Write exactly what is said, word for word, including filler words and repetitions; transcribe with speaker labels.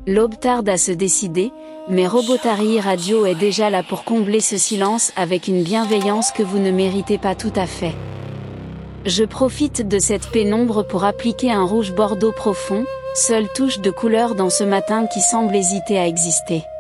Speaker 1: L'aube tarde à se décider, mais Robotary Radio est déjà là pour combler ce silence avec une bienveillance que vous ne méritez pas tout à fait. Je profite de cette pénombre pour appliquer un rouge bordeaux profond, seule touche de couleur dans ce matin qui semble hésiter à exister.